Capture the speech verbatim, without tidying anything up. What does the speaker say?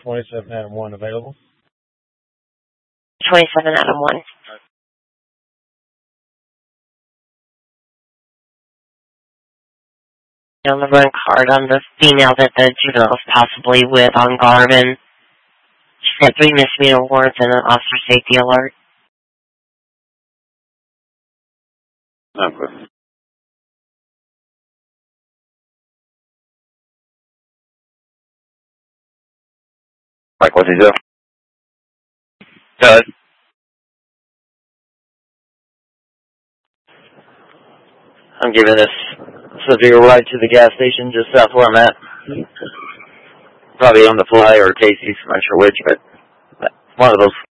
twenty-seven Adam one available? twenty-seven Adam one. On the run card on the female that the juvenile is possibly with on Garvin. She's got three misdemeanor warrants and an officer safety alert. Okay. Like, what's he do? Good. I'm giving this subject a ride to the gas station just south where I'm at. Probably on the fly or Casey's, I'm not sure which, but one of those.